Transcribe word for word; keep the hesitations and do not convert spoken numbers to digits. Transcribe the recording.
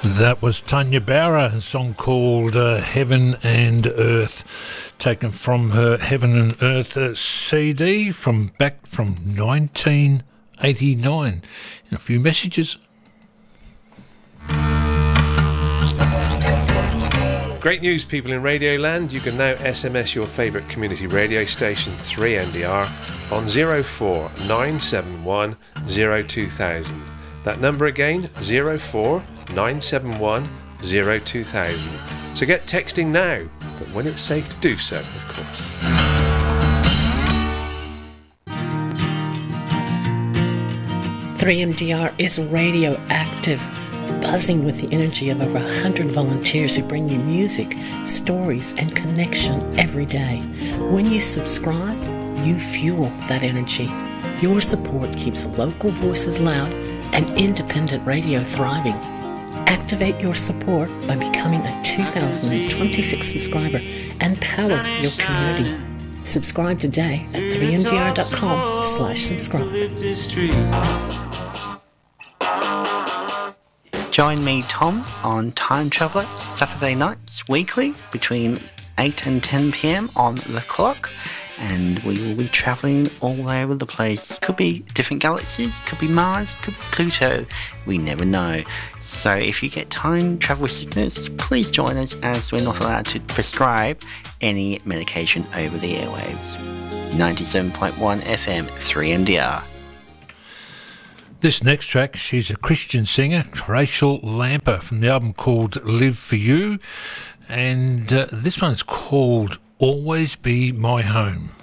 That was Tanya Bauer, a song called uh, Heaven and Earth, taken from her Heaven and Earth uh, C D from back from nineteen eighty-nine. And a few messages. Great news, people in Radio Land. You can now S M S your favourite community radio station, three M D R, on zero four nine seven one zero two thousand. That number again, zero four nine seven one zero two thousand. So get texting now, but when it's safe to do so, of course. three M D R is radioactive, buzzing with the energy of over one hundred volunteers who bring you music, stories, and connection every day. When you subscribe, you fuel that energy. Your support keeps local voices loud and independent radio thriving. Activate your support by becoming a two thousand twenty-six subscriber and power your community. Subscribe today at three m d r dot com slash subscribe. Join me, Tom, on Time Traveller Saturday nights weekly between eight and ten p m on the clock, and we will be travelling all over the place. Could be different galaxies, could be Mars, could be Pluto, we never know. So if you get time travel sickness, please join us, as we're not allowed to prescribe any medication over the airwaves. ninety-seven point one F M, three M D R. This next track, she's a Christian singer, Rachel Lamper, from the album called Live For You, and uh, this one is called Always Be My Home.